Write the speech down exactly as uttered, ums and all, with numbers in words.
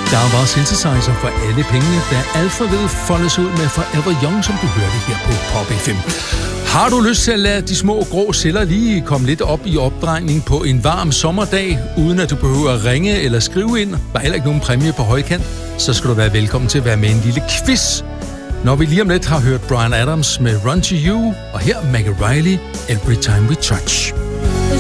Der var synthesizer for alle pengene, da alfabetet foldes ud med Forever Young, som du hørte her på Pop F M. Har du lyst til at lade de små grå celler lige komme lidt op i opdrejning på en varm sommerdag, uden at du behøver at ringe eller skrive ind, der er heller ikke nogen præmie på højkant, så skal du være velkommen til at være med i en lille quiz. Når vi lige om lidt har hørt Bryan Adams med Run to You, og her Maggie Reilly, Every Time We Touch.